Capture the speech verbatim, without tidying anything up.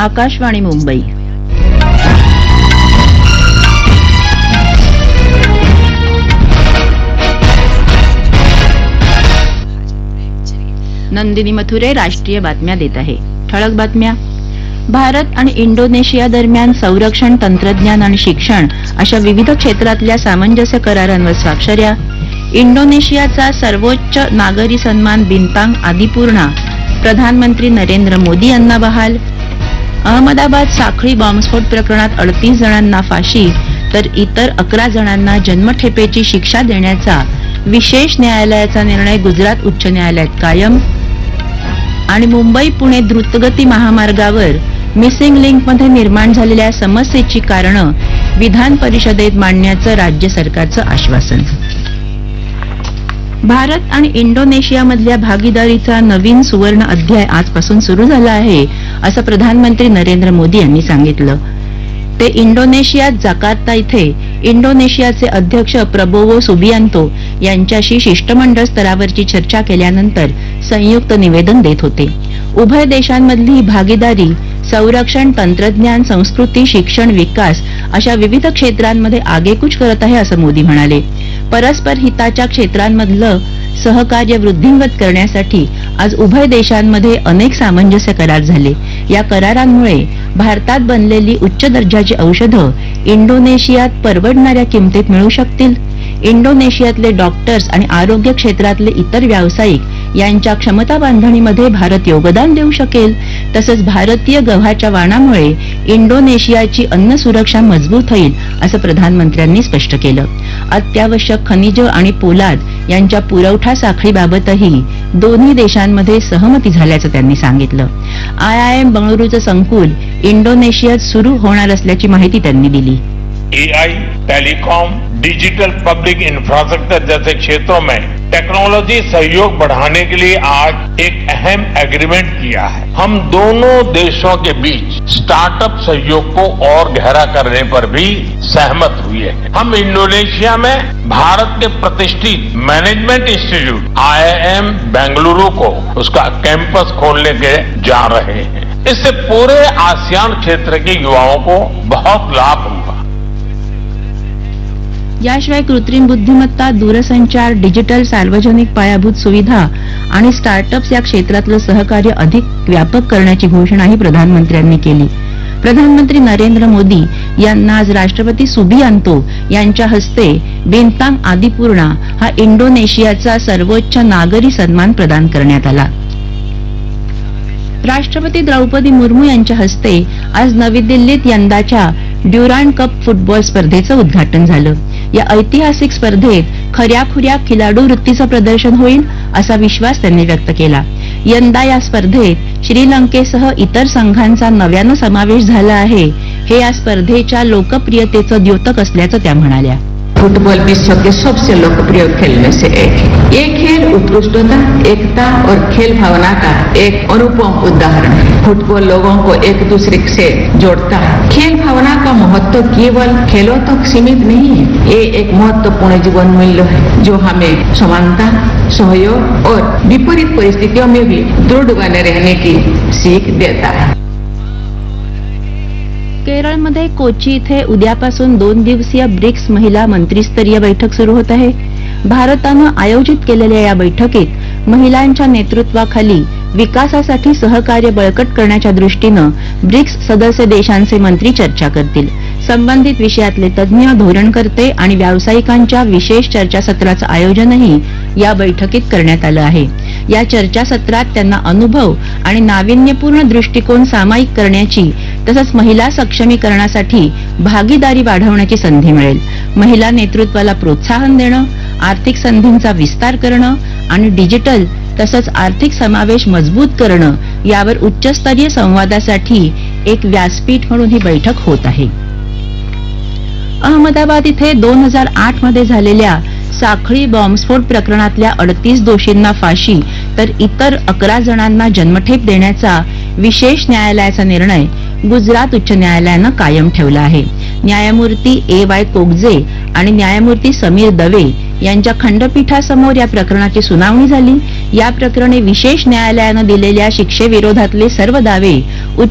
आकाशवाणी मुंबई. नंदिनी मथुरे राष्ट्रीय बातम्या देत आहे. ठळक बातम्या. भारत आणि इंडोनेशिया दरम्यान संरक्षण, तंत्रज्ञान आणि शिक्षण अशा विविध क्षेत्रातल्या सामंजस्य करारांवर स्वाक्षऱ्या. इंडोनेशियाचा सर्वोच्च नागरी सन्मान बिंतांग आदिपूर्णा प्रधानमंत्री नरेंद्र मोदी यांना बहाल. अहमदाबाद साखळी बॉम्बस्फोट प्रकरणात अडतीस जणांना फाशी तर इतर अकरा जणांना जन्मठेपेची शिक्षा देण्याचा विशेष न्यायालयाचा निर्णय गुजरात उच्च न्यायालयात कायम. आणि मुंबई पुणे द्रुतगती महामार्गावर मिसिंग लिंकमध्ये निर्माण झालेल्या समस्येची कारणं विधान परिषदेत मांडण्याचं राज्य सरकारचं आश्वासन. भारत आणि इंडोनेशियामधल्या भागीदारीचा नवीन सुवर्ण अध्याय आजपासून सुरू झाला आहे असं प्रधानमंत्री नरेंद्र मोदी यांनी सांगितलं. ते इंडोनेशियात जकार्ता इथे इंडोनेशियाचे अध्यक्ष प्रबोवो सुबियांतो यांच्याशी शिष्टमंडळ स्तरावरची चर्चा केल्यानंतर संयुक्त निवेदन देत होते. उभय देशांमधली भागीदारी संरक्षण, तंत्रज्ञान, संस्कृती, शिक्षण, विकास अशा विविध क्षेत्रांमध्ये आगेकूच करत आहे असं मोदी म्हणाले. परस्पर हिताच्या क्षेत्रांमधलं सहकार्य वृद्धिंगत करण्यासाठी आज उभय देशांमध्ये अनेक सामंजस्य करार झाले. या करारांमुळे भारतात बनलेली उच्च दर्जाची औषधं इंडोनेशियात परवडणाऱ्या किमतीत मिळू शकतील. इंडोनेशियातले डॉक्टर्स आणि आरोग्य क्षेत्रातले इतर व्यावसायिक यांच्या क्षमता बांधणीमध्ये भारत योगदान देऊ शकेल. तसंच भारतीय गव्हाच्या वाणामुळे इंडोनेशियाची अन्न सुरक्षा मजबूत होईल असं प्रधानमंत्र्यांनी स्पष्ट केलं. अत्यावश्यक खनिजं आणि पोलाद यांच्या पुरवठा साखळीबाबतही दोन्ही देशांमध्ये सहमती झाल्याचं त्यांनी सांगितलं. आय आय एम बंगळुरूचं संकुल इंडोनेशियात सुरू होणार असल्याची माहिती त्यांनी दिली. एआई, टेलीकॉम, डिजिटल पब्लिक इंफ्रास्ट्रक्चर जैसे क्षेत्रों में टेक्नोलॉजी सहयोग बढ़ाने के लिए आज एक अहम एग्रीमेंट किया है. हम दोनों देशों के बीच स्टार्टअप सहयोग को और गहरा करने पर भी सहमत हुए हैं. हम इंडोनेशिया में भारत के प्रतिष्ठित management institute I I am Bengaluru को उसका कैंपस खोलने के जा रहे हैं. इससे पूरे आसियान क्षेत्र के युवाओं को बहुत लाभ होगा. याशिवाय कृत्रिम बुद्धिमत्ता, दूरसंचार, डिजिटल सार्वजनिक पायाभूत सुविधा आणि स्टार्टअप्स या क्षेत्रातलं सहकार्य अधिक व्यापक करण्याची घोषणाही प्रधानमंत्र्यांनी केली. प्रधानमंत्री नरेंद्र मोदी यांना आज राष्ट्रपती सुबियांतो यांच्या हस्ते बिंतांग आदिपूर्णा हा इंडोनेशियाचा सर्वोच्च नागरी सन्मान प्रदान करण्यात आला. राष्ट्रपती द्रौपदी मुर्मू यांच्या हस्ते आज नवी दिल्लीत यंदाच्या ड्युरांड कप फुटबॉल स्पर्धेचं उद्घाटन झालं. या ऐतिहासिक स्पर्धेत खऱ्याखुऱ्या खिलाडू वृत्तीचं प्रदर्शन होईल असा विश्वास त्यांनी व्यक्त केला. यंदा या स्पर्धेत श्रीलंकेसह इतर संघांचा नव्यानं समावेश झाला आहे. हे या स्पर्धेच्या लोकप्रियतेचं द्योतक असल्याचं त्या म्हणाल्या. फुटबॉल विश्व के सबसे लोकप्रिय खेल में से एक है. ये खेल उत्कृष्टता, एकता और खेल भावना का एक अनुपम उदाहरण है. फुटबॉल लोगों को एक दूसरे से जोड़ता है. खेल भावना का महत्व केवल खेलों तक सीमित नहीं है. ये एक महत्वपूर्ण जीवन मूल्य है जो हमें समानता, सहयोग और विपरीत परिस्थितियों में भी दृढ़ बने रहने की सीख देता है. केरळमध्ये कोची इथे उद्यापासून दोन दिवसीय ब्रिक्स महिला मंत्रिस्तरीय बैठक सुरू होत आहे. भारतानं आयोजित केलेल्या या बैठकीत महिलांच्या नेतृत्वाखाली विकासासाठी सहकार्य बळकट करण्याच्या दृष्टीनं ब्रिक्स सदस्य देशांचे मंत्री चर्चा करतील. संबंधित विषयातले तज्ज्ञ, धोरणकर्ते आणि व्यावसायिकांच्या विशेष चर्चासत्राचं आयोजनही या बैठकीत करण्यात आलं आहे. या चर्चासत्रात त्यांना अनुभव आणि नाविन्यपूर्ण दृष्टिकोन सामायिक करण्याची तसंच महिला सक्षमीकरणासाठी भागीदारी वाढवण्याची संधी मिळेल. महिला नेतृत्वाला प्रोत्साहन देणं, आर्थिक संधींचा विस्तार करणं आणि डिजिटल तसंच आर्थिक समावेश मजबूत करणं यावर उच्चस्तरीय संवादासाठी एक व्यासपीठ म्हणून ही बैठक होत आहे. अहमदाबाद इथे दोन हजार आठ मध्ये झालेल्या साखळी बॉम्बस्फोट प्रकरणातल्या अडतीस दोषींना फाशी तर इतर अकरा जणांना जन्मठेप देण्याचा विशेष न्यायालयाचा निर्णय गुजरात उच्च न्यायालयानं कायम ठेवला आहे. न्यायमूर्ती ए वाय कोगजे आणि न्यायमूर्ती समीर दवे यांच्या खंडपीठासमोर या प्रकरणाची सुनावणी झाली. या प्रकरणी विशेष न्यायालयानं दिलेल्या शिक्षेविरोधातले सर्व दावे